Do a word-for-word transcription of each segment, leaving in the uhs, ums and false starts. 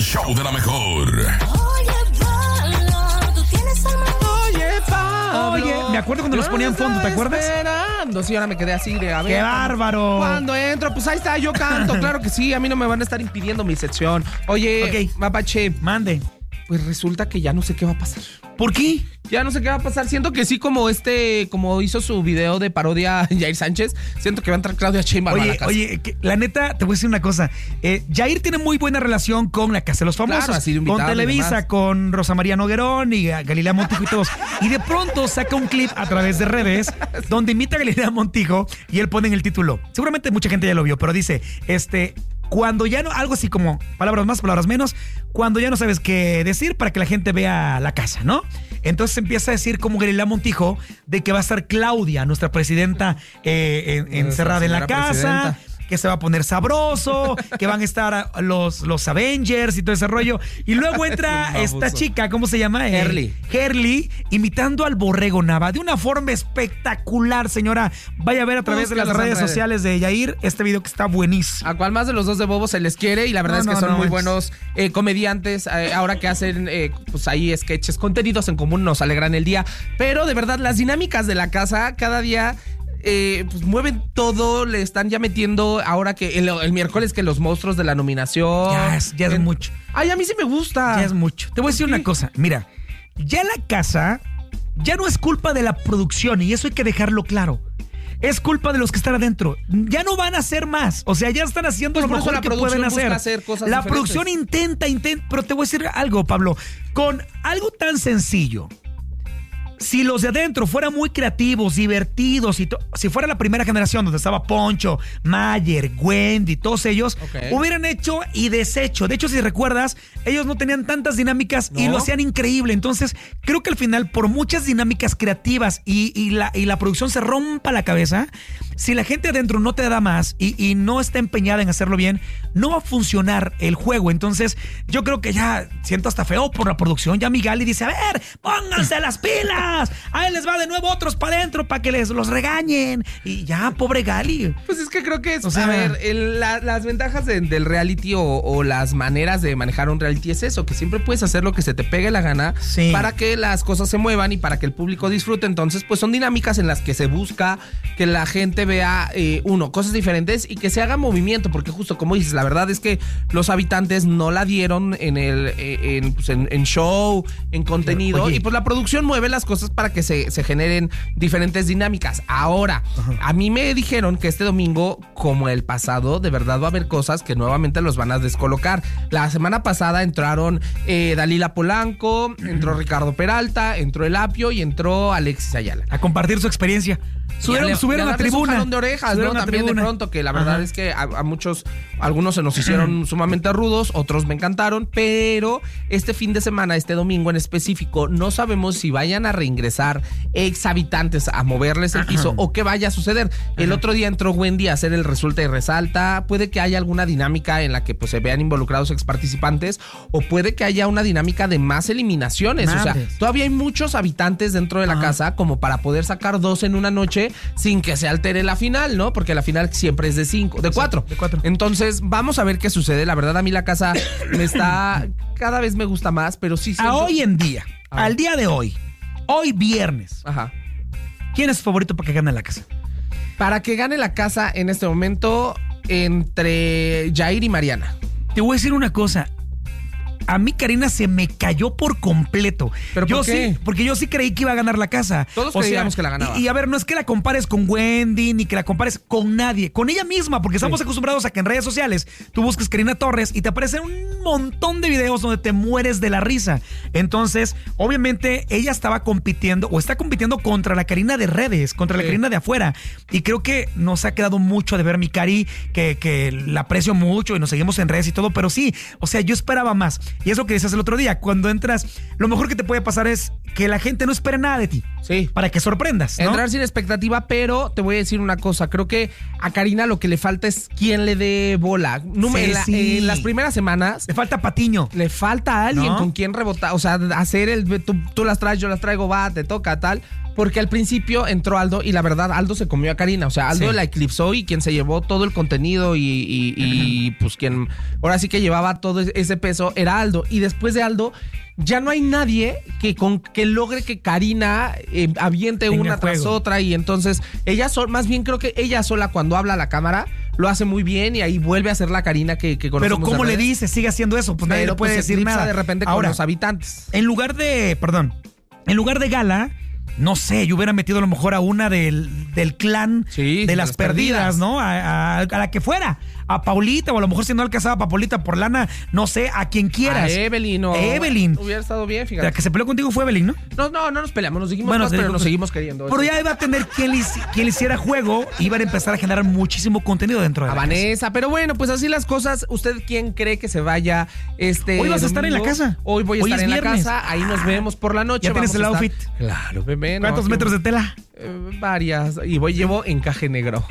el show de la mejor. Oye, Pablo, tú tienes alma. Oye, Pablo. Oye, me acuerdo cuando los ponían fondo, ¿te acuerdas? Esperando. Sí, ahora me quedé así de a ver. ¡Qué bárbaro! Cuando entro, pues ahí está, yo canto. Claro que sí, a mí no me van a estar impidiendo mi sección. Oye, Ok. Mapache, Mande. pues resulta que ya no sé qué va a pasar. ¿Por qué? Ya no sé qué va a pasar. Siento que sí, como este, como hizo su video de parodia Jair Sánchez, siento que va a entrar Claudia Sheinbaum a la Oye, casa. oye, que- la neta, te voy a decir una cosa. Eh, Jair tiene muy buena relación con la Casa de los Famosos, Claro, ha sido invitado con y Televisa, demás. con Rosa María Noguerón y a Galilea Montijo y todos. Y de pronto saca un clip a través de redes donde imita a Galilea Montijo y él pone en el título. Seguramente mucha gente ya lo vio, pero dice, este... Cuando ya no, algo así como palabras más, palabras menos, cuando ya no sabes qué decir para que la gente vea la casa, ¿no? Entonces empieza a decir como Galilea Montijo de que va a estar Claudia, nuestra presidenta, eh, en- encerrada en la señora casa, presidenta. que se va a poner sabroso, que van a estar los, los Avengers y todo ese rollo. Y luego entra Un baboso. esta chica, ¿cómo se llama? Eh, Herly. Herly, imitando al Borrego Nava de una forma espectacular, señora. Vaya a ver a través de las Búscalos en redes redes. sociales de Yair este video que está buenísimo. A cual más de los dos de Bobo se les quiere y la verdad No, es que no, son no, muy es- buenos eh, comediantes eh, ahora que hacen eh, pues ahí sketches, contenidos en común, nos alegran el día, pero de verdad las dinámicas de la casa cada día eh, pues mueven todo, le están ya metiendo ahora que el, el miércoles que los monstruos de la nominación. Ya es- ya es En- mucho. Ay, a mí sí me gusta. Ya es mucho. Te voy a decir Ok. una cosa. Mira, ya la casa ya no es culpa de la producción y eso hay que dejarlo claro. Es culpa de los que están adentro. Ya no van a hacer más. O sea, ya están haciendo Pues lo por eso mejor la que producción pueden busca hacer. hacer cosas la diferentes. producción intenta, intenta. Pero te voy a decir algo, Pablo. Con algo tan sencillo. Si los de adentro fueran muy creativos, divertidos, y to- si fuera la primera generación donde estaba Poncho, Mayer, Wendy, todos ellos, Ok. hubieran hecho y deshecho. De hecho, si recuerdas, ellos no tenían tantas dinámicas y ¿No? lo hacían increíble. Entonces, creo que al final, por muchas dinámicas creativas y, y la, y la producción se rompa la cabeza, si la gente adentro no te da más y, y no está empeñada en hacerlo bien, no va a funcionar el juego. Entonces, yo creo que ya siento hasta feo por la producción. Ya mi Gali dice, a ver, pónganse las pilas. Ahí les va de nuevo otros para adentro para que les los regañen. Y ya, pobre Gali. Pues es que creo que es, O sea- a ver, el- la- las ventajas de- del reality o, o las maneras de manejar un reality es eso, que siempre puedes hacer lo que se te pegue la gana Sí. para que las cosas se muevan y para que el público disfrute. Entonces, pues son dinámicas en las que se busca que la gente vea, eh, uno, cosas diferentes y que se haga movimiento, porque justo como dices, la verdad es que los habitantes no la dieron en el eh, en, pues, en- en show, en contenido, Oye. y pues la producción mueve las cosas para que se, se generen diferentes dinámicas. Ahora, a mí me dijeron que este domingo, como el pasado, de verdad va a haber cosas que nuevamente los van a descolocar. La semana pasada entraron eh, Dalila Polanco, entró Ricardo Peralta, entró El Apio y entró Alexis Ayala. A compartir su experiencia. Subieron, Y a- subieron y a a darles un tribuna. jalón de orejas, Subieron ¿no? a También de tribuna. pronto, que la verdad Ajá. es que a, a muchos, algunos se nos hicieron sumamente rudos, otros me encantaron, pero este fin de semana, este domingo en específico, no sabemos si vayan a reingresar ex habitantes a moverles el piso o qué vaya a suceder. El otro día entró Wendy a hacer el resulta y resalta, puede que haya alguna dinámica en la que pues se vean involucrados ex participantes o puede que haya una dinámica de más eliminaciones. O sea, Madres. todavía hay muchos habitantes dentro de la Ajá. casa como para poder sacar dos en una noche sin que se altere la final, ¿no? Porque la final siempre es de cinco, de cuatro. de cuatro. Entonces, vamos a ver qué sucede. La verdad, a mí la casa me está... Cada vez me gusta más, pero sí A siento... hoy en día, Ah. al día de hoy, hoy viernes, Ajá. ¿quién es su favorito para que gane la casa? Para que gane la casa en este momento entre Jair y Mariana. Te voy a decir una cosa. A mí Karina se me cayó por completo. ¿Pero yo por qué? sí, porque yo sí creí que iba a ganar la casa. Todos creíamos que la ganaba. Y, y a ver, no es que la compares con Wendy, ni que la compares con nadie, con ella misma, porque estamos Sí. acostumbrados a que en redes sociales tú busques Karina Torres y te aparecen un montón de videos donde te mueres de la risa. Entonces, obviamente, ella estaba compitiendo o está compitiendo contra la Karina de redes, contra la Sí. Karina de afuera. Y creo que nos ha quedado mucho de ver mi Cari, que, que la aprecio mucho y nos seguimos en redes y todo, pero sí, o sea, yo esperaba más. Y es lo que decías el otro día, cuando entras, lo mejor que te puede pasar es que la gente no espere nada de ti. Sí. Para que sorprendas, ¿no? Entrar sin expectativa, pero te voy a decir una cosa. Creo que a Karina lo que le falta es quien le dé bola. Número- Sí, en, la- sí. en las primeras semanas Le falta Patiño. le falta a alguien ¿No? con quien rebotar. O sea, hacer el tú, tú las traes, yo las traigo, va, te toca, tal. porque al principio entró Aldo y la verdad Aldo se comió a Karina. O sea, Aldo Sí. la eclipsó y quien se llevó todo el contenido y, y, y, pues quien ahora sí que llevaba todo ese peso era Aldo. Y después de Aldo ya no hay nadie que, con, que logre que Karina eh, aviente Tenga una tras juego. otra y entonces ella sol, más bien creo que ella sola cuando habla a la cámara lo hace muy bien y ahí vuelve a ser la Karina que, que conocemos. Pero ¿cómo de le redes. dice? Sigue haciendo eso. Pues nadie Pero le puede pues se decir eclipsa nada. de repente con Ahora, los habitantes. en lugar de, perdón, en lugar de Gala, no sé, yo hubiera metido a lo mejor a una del, del clan Sí, de de las, las perdidas, perdidas. ¿no? A, a- a la que fuera. A Paulita, o a lo mejor si no alcanzaba a Paulita por lana, no sé, a quien quieras. A Evelyn o Evelyn. Hubiera estado bien, La fíjate. que se peleó contigo fue Evelyn, ¿no? No, no, no nos peleamos, nos dijimos Bueno, cosas, te pero digo nos que- seguimos queriendo. Pero ya iba a tener quien le, hici- quien le hiciera juego, iban a empezar a generar muchísimo contenido dentro de A la casa. Vanessa, pero bueno, pues así las cosas. ¿Usted quién cree que se vaya este Hoy vas a estar en la domingo? casa. Hoy voy a Hoy estar es en la viernes. casa. Ahí nos vemos por la noche. ¿Ya tienes Vamos el a outfit? estar- Claro, bebé. no, ¿Cuántos qué- metros de tela? Eh, varias. Y voy, llevo encaje negro.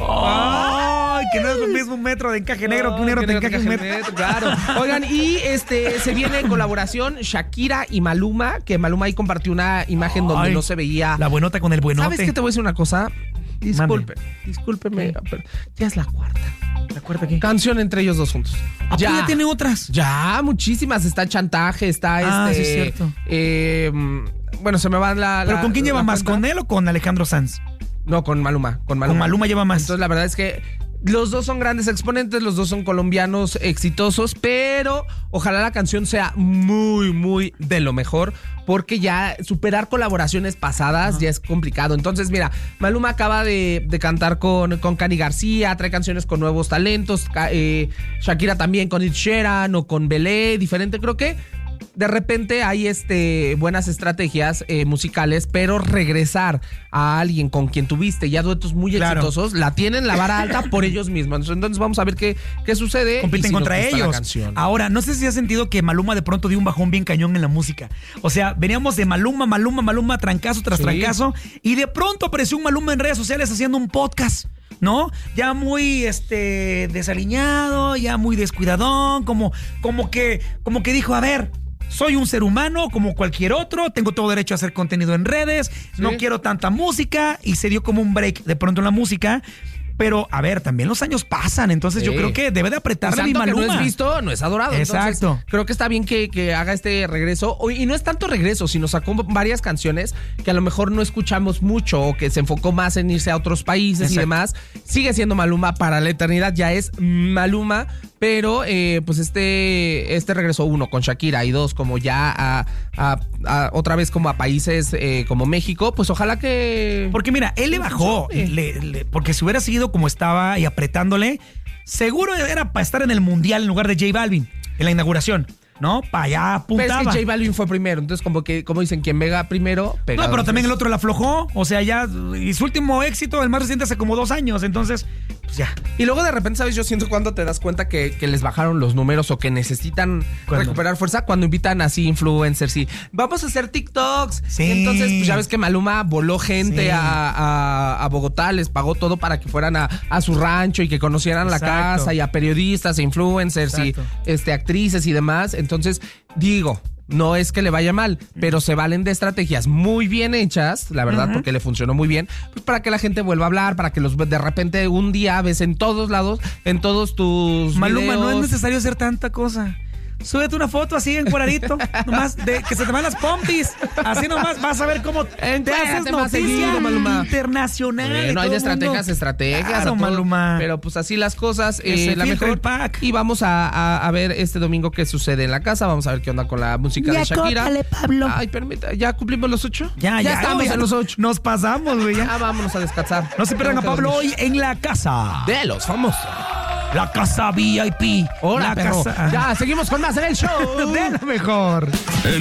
¡Ay! Que no es lo mismo un metro de encaje negro que un negro de encaje un metro. Claro. Oigan, y este se viene en colaboración Shakira y Maluma, que Maluma ahí compartió una imagen donde Ay, no se veía. La buenota con el buenote. ¿Sabes qué te voy a decir una cosa? Disculpe, Mande. discúlpeme, pero ya es la cuarta. ¿Te acuerdas qué? Canción entre ellos dos juntos. ¿A poco ya tiene otras? Ya, muchísimas. Está Chantaje, está Ah, este. sí, es cierto. eh, bueno, se me va la. ¿Pero la- con quién lleva la más? cuenta. ¿Con él o con Alejandro Sanz? No, con Maluma. Con Maluma. Con Maluma lleva más. Entonces, la verdad es que los dos son grandes exponentes, los dos son colombianos exitosos, pero ojalá la canción sea muy, muy de lo mejor, porque ya superar colaboraciones pasadas ya es complicado. Entonces, mira, Maluma acaba de, de cantar con, con Cani García, trae canciones con nuevos talentos, ca- eh, Shakira también con Ed Sheeran o con Belé, diferente, creo que de repente hay este buenas estrategias eh, musicales, pero regresar a alguien con quien tuviste ya duetos muy Claro. exitosos, la tienen la vara alta por ellos mismos. Entonces vamos a ver qué, qué sucede. y Compiten si nos contra gusta la ellos. canción. Ahora, no sé si has sentido que Maluma de pronto dio un bajón bien cañón en la música. O sea, veníamos de Maluma, Maluma, Maluma, trancazo tras Sí. trancazo, y de pronto apareció un Maluma en redes sociales haciendo un podcast, ¿no? Ya muy este desaliñado, ya muy descuidadón, como, como que, como que dijo, a ver. Soy un ser humano como cualquier otro, tengo todo derecho a hacer contenido en redes, no quiero tanta música, y se dio como un break de pronto en la música. Pero, a ver, también los años pasan, entonces yo Sí. creo que debe de Y apretarle a mi santo que Maluma. no es visto, no es adorado. Exacto. Entonces, creo que está bien que, que haga este regreso. O- Y no es tanto regreso, sino sacó varias canciones que a lo mejor no escuchamos mucho o que se enfocó más en irse a otros países y Exacto. demás. Sigue siendo Maluma para la eternidad, ya es Maluma. Pero, eh, pues este, este regreso, uno, con Shakira y dos, como ya a, a- a- otra vez como a países eh, como México, pues ojalá que... Porque mira, él le bajó, Sí. le- le- porque si hubiera seguido como estaba y apretándole, seguro era para estar en el Mundial en lugar de J Balvin, en la inauguración, ¿no? Para allá Pero es apuntaba. que J Balvin fue primero, entonces como que, como dicen, quien vega primero, pega. No, pero dos también el veces. otro la aflojó, o sea, ya, y su último éxito, el más reciente, hace como dos años, entonces, pues ya. Y luego de repente, ¿sabes? Yo siento cuando te das cuenta que, que les bajaron los números o que necesitan ¿Cuándo? recuperar fuerza cuando invitan así influencers y vamos a hacer TikToks. Sí. Y entonces, pues ya ves que Maluma voló gente Sí. a, a- a Bogotá, les pagó todo para que fueran a, a su rancho y que conocieran Exacto. la casa y a periodistas e influencers Exacto. y este, actrices y demás. Entonces, digo. No es que le vaya mal, pero se valen de estrategias muy bien hechas, la verdad, Ujú. porque le funcionó muy bien, pues para que la gente vuelva a hablar, para que los de repente un día ves en todos lados, en todos tus Maluma, no es videos. necesario hacer tanta cosa. Súbete una foto así encuadradito, nomás de que se te van las pompis. Así nomás vas a ver cómo te Encuérdate haces más noticia seguido, Maluma. internacional. Eh, y no hay todo de el mundo. estrategias, estrategias. Claro, a todo. Maluma. Pero pues así las cosas. Que eh, se la filtre mejor. el pack. Y vamos a, a- a ver este domingo qué sucede en la casa. Vamos a ver qué onda con la música Ya de Shakira. córtale, Pablo. Ay, permita, ¿ya cumplimos los ocho? Ya, ya, estamos ya en los ocho. Nos pasamos, güey. ya. Ah, vámonos a descansar. No se pierdan a Tengo que Pablo dormir. hoy en la casa. De los famosos. La casa V I P. Hola, la perro. casa. Ya, seguimos con más en el show. De lo mejor.